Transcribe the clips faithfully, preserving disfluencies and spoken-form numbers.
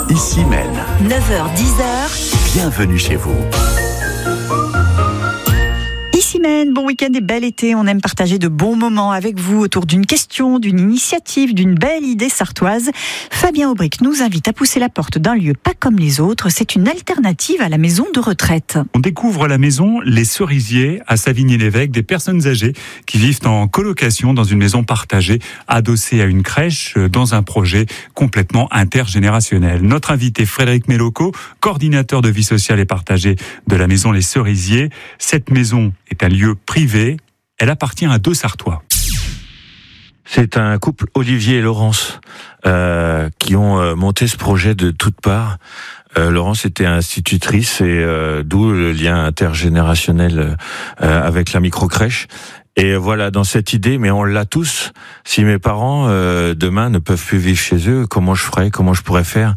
Ici Maine. neuf heures dix heures. Bienvenue chez vous. Ici Maine, bon week-end et bel été. On aime partager de bons moments avec vous autour d'une question, d'une initiative, d'une belle idée sartoise. Fabien Aubric nous invite à pousser la porte d'un lieu pas comme les autres. C'est une alternative à la maison de retraite. On découvre la maison Les Cerisiers à Savigny-l'Évêque, des personnes âgées qui vivent en colocation dans une maison partagée, adossée à une crèche, dans un projet complètement intergénérationnel. Notre invité Frédéric Méloco, coordinateur de vie sociale et partagée de la maison Les Cerisiers. Cette maison est un lieu privé. Elle appartient à deux Sartois. C'est un couple, Olivier et Laurence, euh, qui ont euh, monté ce projet de toutes parts. Euh, Laurence était institutrice et euh, d'où le lien intergénérationnel euh, avec la microcrèche. Et voilà, dans cette idée, mais on l'a tous. Si mes parents euh, demain ne peuvent plus vivre chez eux, comment je ferais, comment je pourrais faire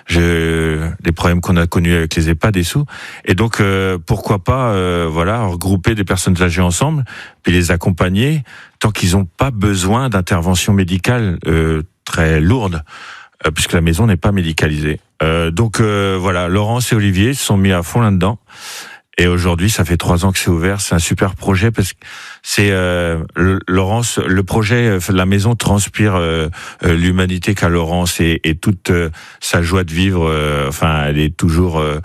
je, les problèmes qu'on a connus avec les EHPAD et sous. Et donc, euh, pourquoi pas, euh, voilà, regrouper des personnes âgées ensemble, puis les accompagner tant qu'ils n'ont pas besoin d'intervention médicale euh, très lourde, euh, puisque la maison n'est pas médicalisée. Euh, donc euh, voilà, Laurence et Olivier se sont mis à fond là-dedans. Et aujourd'hui, ça fait trois ans que c'est ouvert. C'est un super projet parce que c'est euh, le, Laurence, le projet, la maison transpire euh, l'humanité qu'a Laurence et, et toute euh, sa joie de vivre. Euh, enfin, elle est toujours euh,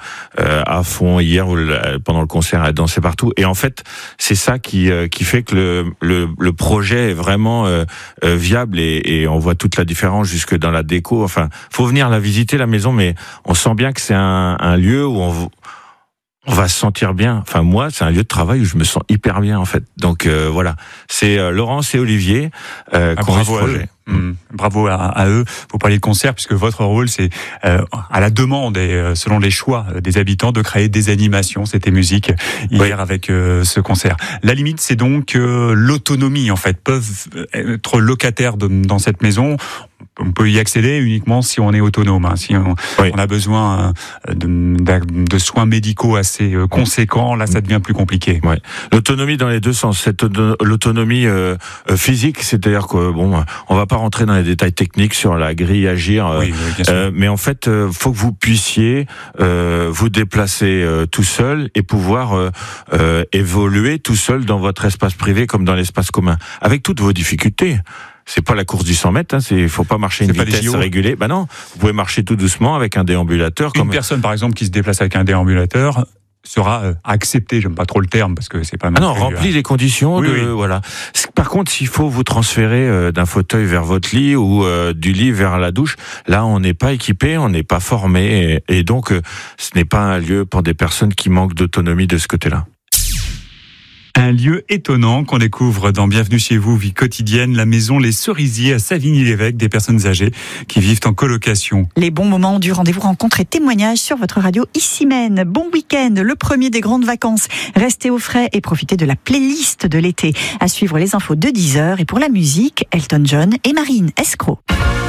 à fond. Hier, pendant le concert, elle dansait partout. Et en fait, c'est ça qui euh, qui fait que le le, le projet est vraiment euh, viable et, et on voit toute la différence jusque dans la déco. Enfin, faut venir la visiter la maison, mais on sent bien que c'est un, un lieu où on On va se sentir bien. Enfin, moi, c'est un lieu de travail où je me sens hyper bien, en fait. Donc, euh, voilà. C'est euh, Laurence et Olivier euh, ah, qui ont bravo ce projet. Mmh. Bravo à, à eux. Vous parlez de concert puisque votre rôle, c'est euh, à la demande et euh, selon les choix des habitants de créer des animations. C'était musique hier oui. avec euh, ce concert. La limite, c'est donc euh, l'autonomie, en fait. Peuvent être locataires de, dans cette maison. On peut y accéder uniquement si on est autonome, hein. Si on, oui. on a besoin de, de, de soins médicaux assez conséquents, là ça devient plus compliqué. Ouais. L'autonomie dans les deux sens. Cette, l'autonomie euh, physique, c'est-à-dire que bon, on va pas rentrer dans les détails techniques sur la grille agir, euh, oui, oui, euh, mais en fait, euh, faut que vous puissiez euh, vous déplacer euh, tout seul et pouvoir euh, euh, évoluer tout seul dans votre espace privé comme dans l'espace commun, avec toutes vos difficultés. C'est pas la course du cent mètres, hein, c'est, faut pas marcher une vitesse régulée. Bah non, vous pouvez marcher tout doucement avec un déambulateur. Une comme... personne, par exemple, qui se déplace avec un déambulateur sera euh, acceptée, j'aime pas trop le terme parce que c'est pas mal. Ah non, remplit euh... les conditions oui, de, oui. voilà. Par contre, s'il faut vous transférer euh, d'un fauteuil vers votre lit ou euh, du lit vers la douche, là, on n'est pas équipé, on n'est pas formé et, et donc, euh, ce n'est pas un lieu pour des personnes qui manquent d'autonomie de ce côté-là. Un lieu étonnant qu'on découvre dans Bienvenue chez vous, vie quotidienne, la maison Les Cerisiers à Savigny-l'Évêque, des personnes âgées qui vivent en colocation. Les bons moments du rendez-vous rencontres et témoignages sur votre radio Ici Maine. Bon week-end, le premier des grandes vacances. Restez au frais et profitez de la playlist de l'été. À suivre les infos de dix heures et pour la musique, Elton John et Marine Escroc.